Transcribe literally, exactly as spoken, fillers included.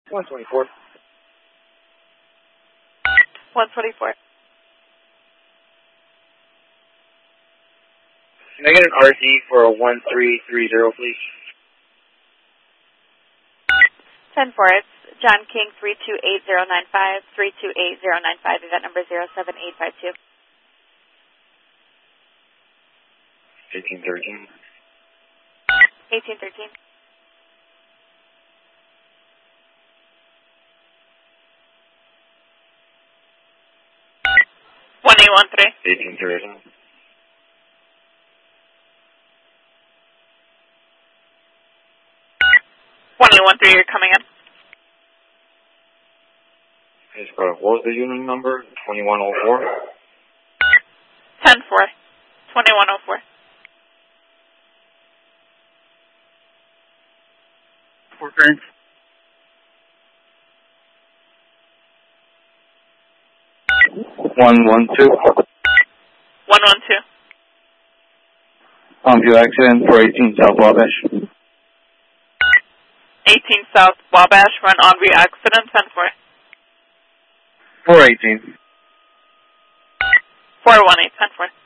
one twenty-four. one twenty-four. Can I get an R D for a one three three zero, please? ten four, it's John King, three two eight zero nine five, three two eight zero nine five, event number zero seven eight five two. eighteen thirteen. eighteen thirteen. one eight one three. eighteen thirteen. one eight one three, you're coming in. Yes, uh, what was the unit number? twenty-one oh four? ten four. twenty-one oh four. Four current. one one two. one one two. Um, view accident for eighteen South Wabash. eighteen South Wabash for an on-view accident, ten four. four eighteen. four one eight, ten four.